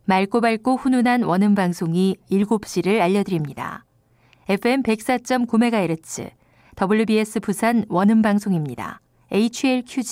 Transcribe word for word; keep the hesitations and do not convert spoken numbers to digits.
맑고 밝고 훈훈한 원음 방송이 일곱 시를 알려드립니다. 에프엠 백사 점 구 메가헤르츠 더블유비에스 부산 원음 방송입니다. 에이치엘큐지